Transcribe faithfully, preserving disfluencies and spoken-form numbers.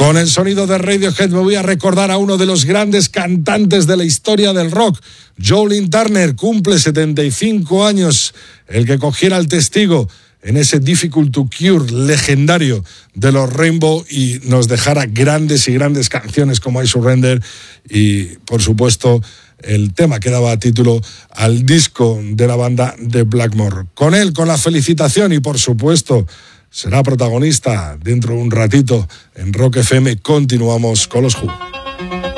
Con el sonido de Radiohead me voy a recordar a uno de los grandes cantantes de la historia del rock. Joe Lynn Turner cumple setenta y cinco años, el que cogiera el testigo en ese Difficult to Cure legendario de los Rainbow y nos dejara grandes y grandes canciones como I Surrender y, por supuesto, el tema que daba título al disco de la banda de Blackmore. Con él, con la felicitación y, por supuesto, será protagonista dentro de un ratito en Rock F M. Continuamos con los Who.